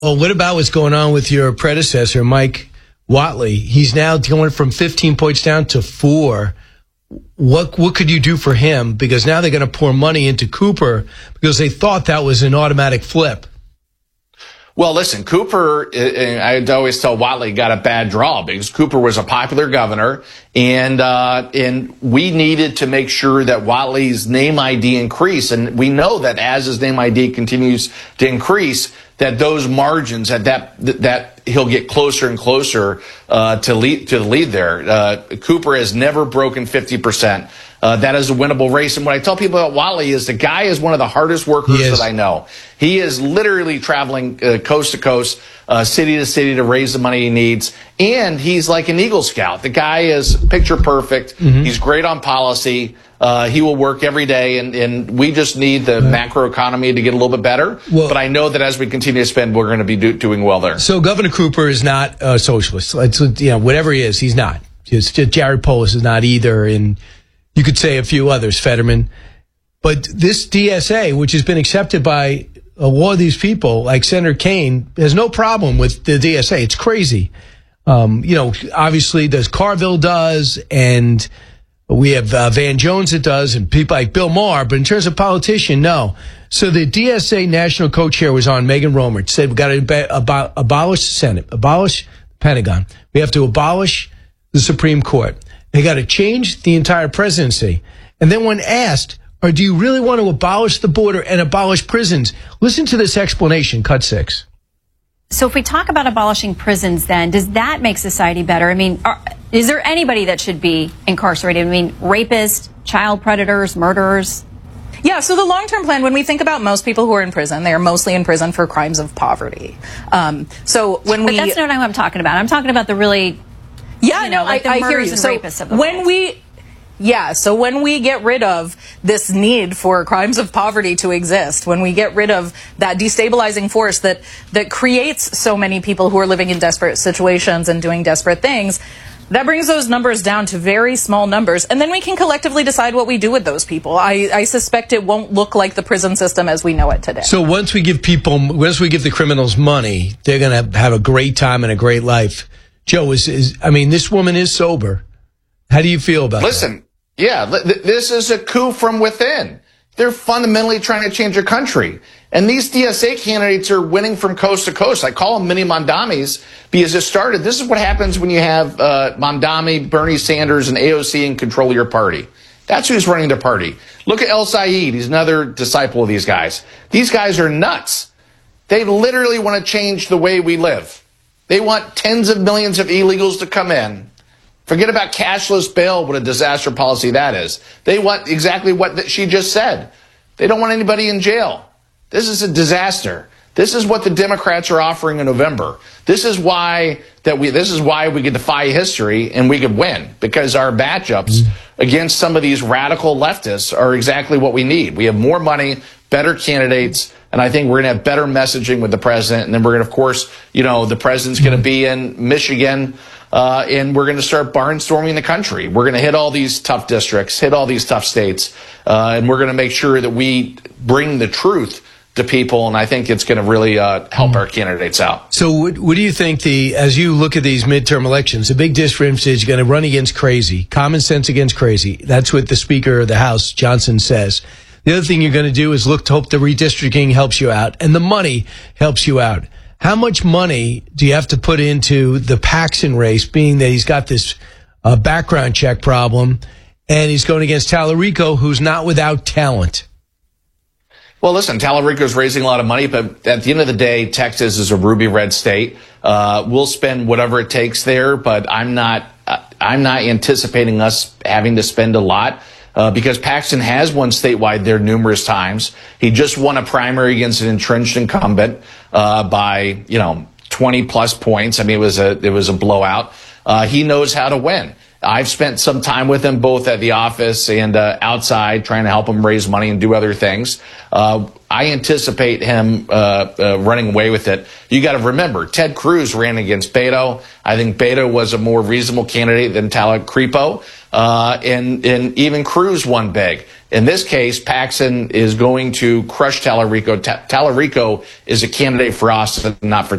Well, what about what's going on with your predecessor, Mike Whatley? He's now going from 15 points down to 4. What could you do for him? Because now they're going to pour money into Cooper because they thought that was an automatic flip. Well, listen, Cooper, I'd always tell Whatley got a bad draw because Cooper was a popular governor, and we needed to make sure that Whatley's name ID increased. And we know that as his name ID continues to increase, that those margins, that he'll get closer and closer to the lead there. Cooper has never broken 50%. That is a winnable race. And what I tell people about Whatley is the guy is one of the hardest workers that I know. He is literally traveling coast to coast, city to city to raise the money he needs. And he's like an Eagle Scout. The guy is picture perfect. Mm-hmm. He's great on policy. He will work every day, and we just need the macro economy to get a little bit better. Well, but I know that as we continue to spend, we're going to be doing well there. So Governor Cooper is not a socialist. Whatever he is, he's not. Just Jared Polis is not either, and you could say a few others, Fetterman. But this DSA, which has been accepted by a lot of these people, like Senator Kaine, has no problem with the DSA. It's crazy. Obviously, there's Carville does, and we have Van Jones that does, and people like Bill Maher. But in terms of politician, no. So the DSA national co-chair was on, Megan Romer, said we've got to abolish the Senate, abolish the Pentagon. We have to abolish the Supreme Court. They got to change the entire presidency. And then when asked, or do you really want to abolish the border and abolish prisons? Listen to this explanation, cut 6. So if we talk about abolishing prisons, then does that make society better? I mean, is there anybody that should be incarcerated? I mean, rapists, child predators, murderers? Yeah, so the long-term plan, when we think about most people who are in prison, they are mostly in prison for crimes of poverty. But that's not what I'm talking about. I'm talking about the really, like the I murders hear you. and So rapists of the world. So when we get rid of this need for crimes of poverty to exist, when we get rid of that destabilizing force that creates so many people who are living in desperate situations and doing desperate things, that brings those numbers down to very small numbers, and then we can collectively decide what we do with those people. I suspect it won't look like the prison system as we know it today. So once we give the criminals money, they're going to have a great time and a great life. Joe, this woman is sober. How do you feel about that? Yeah, this is a coup from within. They're fundamentally trying to change our country. And these DSA candidates are winning from coast to coast. I call them mini Mondamis because it started. This is what happens when you have Mondami, Bernie Sanders, and AOC in control of your party. That's who's running the party. Look at El Sayed. He's another disciple of these guys. These guys are nuts. They literally want to change the way we live. They want tens of millions of illegals to come in. Forget about cashless bail, what a disaster policy that is. They want exactly what she just said. They don't want anybody in jail. This is a disaster. This is what the Democrats are offering in November. This is why we could defy history and we could win, because our matchups against some of these radical leftists are exactly what we need. We have more money, better candidates, and I think we're going to have better messaging with the president. And then we're going to, of course, the president's going to be in Michigan, and we're going to start barnstorming the country. We're going to hit all these tough districts, hit all these tough states, and we're going to make sure that we bring the truth to people, and I think it's going to really help our candidates out. So what do you think, as you look at these midterm elections, the big difference is you're going to run against crazy, common sense against crazy. That's what the Speaker of the House, Johnson, says. The other thing you're going to do is hope the redistricting helps you out, and the money helps you out. How much money do you have to put into the Paxton race, being that he's got this background check problem, and he's going against Tallarico, who's not without talent? Well, listen, Tallarico's raising a lot of money, but at the end of the day, Texas is a ruby red state. We'll spend whatever it takes there, but I'm not anticipating us having to spend a lot. Because Paxton has won statewide there numerous times. He just won a primary against an entrenched incumbent by 20 plus points. I mean, it was a blowout. He knows how to win. I've spent some time with him both at the office and outside, trying to help him raise money and do other things. I anticipate him running away with it. You got to remember, Ted Cruz ran against Beto. I think Beto was a more reasonable candidate than Tallarico. And even Cruz won big. In this case, Paxson is going to crush Tallarico. Tallarico is a candidate for Austin, not for